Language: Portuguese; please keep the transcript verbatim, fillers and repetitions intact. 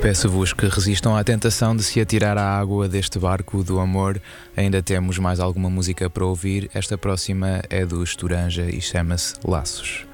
Peço-vos que resistam à tentação de se atirar à água deste barco do amor. Ainda temos mais alguma música para ouvir. Esta próxima é do Estoranja e chama-se Laços.